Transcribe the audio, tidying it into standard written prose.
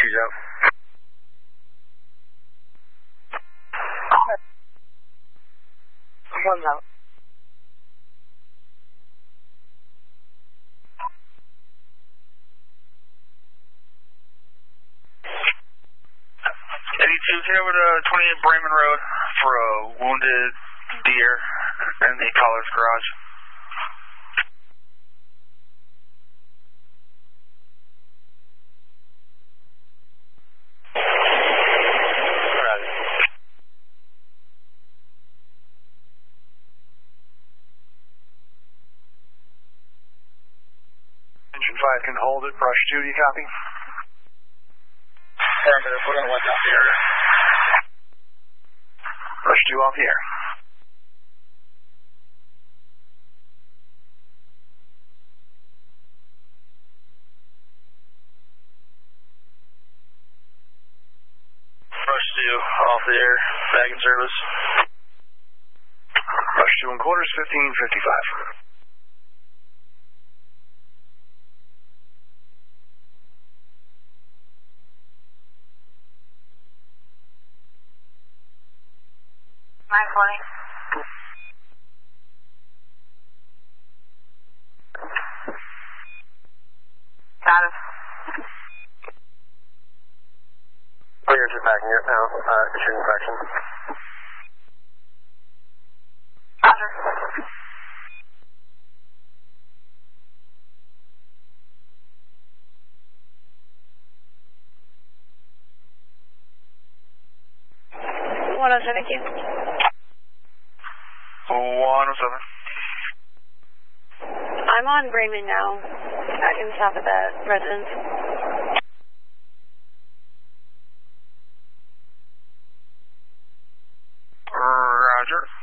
She's out. One's out. Get over to 28 Bremen Road for a wounded deer in the Collards garage. Engine 5 can hold it. Brush 2, you copy? Affirmative, put on what's up here. Brush 2 off here. Brush 2 off the air, bag in service. Brush 2 and quarters, 1555. Status. Clear to backing up now. Issue infection. Roger. What else, thank you? 107. I'm on Bremen now. I can stop at that residence. Roger.